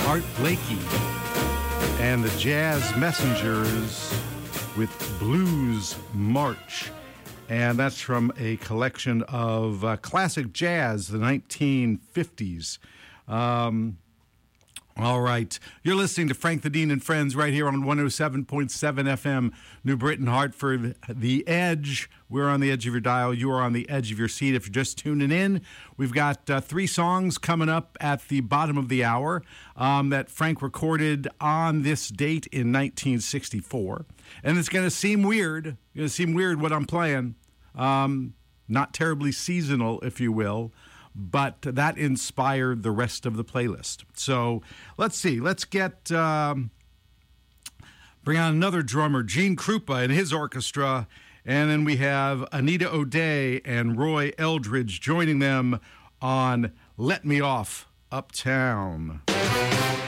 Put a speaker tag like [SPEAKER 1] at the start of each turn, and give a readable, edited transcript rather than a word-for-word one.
[SPEAKER 1] Art Blakey and the Jazz Messengers with Blues March. And that's from a collection of classic jazz, the 1950s. All right. You're listening to Frank the Dean and Friends right here on 107.7 FM, New Britain, Hartford, The Edge. We're on the edge of your dial. You are on the edge of your seat if you're just tuning in. We've got 3 songs coming up at the bottom of the hour that Frank recorded on this date in 1964. And it's going to seem weird. It's going to seem weird what I'm playing. Not terribly seasonal, if you will. But that inspired the rest of the playlist. So let's see. Let's bring on another drummer, Gene Krupa and his orchestra. And then we have Anita O'Day and Roy Eldridge joining them on Let Me Off Uptown.